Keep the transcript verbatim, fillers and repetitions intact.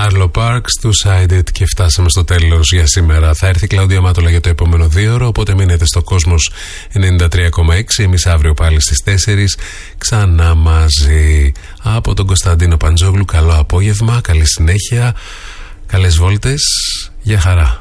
Arlo Parks, Two-Sided, και φτάσαμε στο τέλος για σήμερα. Θα έρθει η Κλαούντια Μάτολα για το επόμενο δύο ώρο, οπότε μείνετε στο Κόσμος ενενήντα τρία κόμμα έξι. Εμείς αύριο πάλι στις τέσσερις ξανά μαζί. Από τον Κωνσταντίνο Παντζόγλου, καλό απόγευμα, καλή συνέχεια, καλές βόλτες, για χαρά.